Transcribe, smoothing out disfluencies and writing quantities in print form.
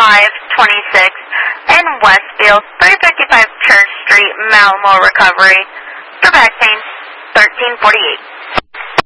526, and Westfield 355 Church Street, Malmo Recovery. For back pain, 1348.